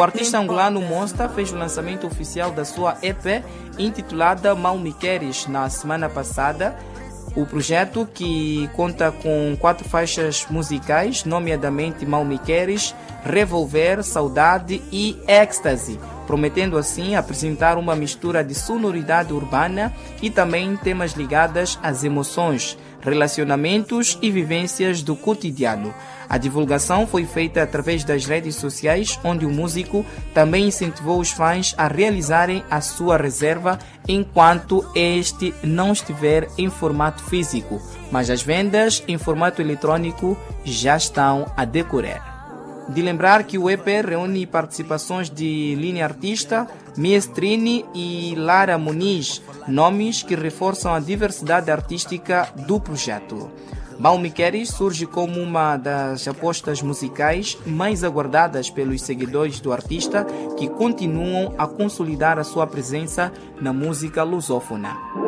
O artista angolano Monster fez o lançamento oficial da sua EP intitulada Mal Me Queres na semana passada. O projeto, que conta com 4 faixas musicais, nomeadamente Mal Me Queres, Revolver, Saudade e Ecstasy, prometendo assim apresentar uma mistura de sonoridade urbana e também temas ligados às emoções, relacionamentos e vivências do cotidiano. A divulgação foi feita através das redes sociais, onde o músico também incentivou os fãs a realizarem a sua reserva enquanto este não estiver em formato físico, mas as vendas em formato eletrônico já estão a decorrer. De lembrar que o EP reúne participações de Lini Artista, Miestrini e Lara Muniz, nomes que reforçam a diversidade artística do projeto. Mal Me Queres surge como uma das apostas musicais mais aguardadas pelos seguidores do artista, que continuam a consolidar a sua presença na música lusófona.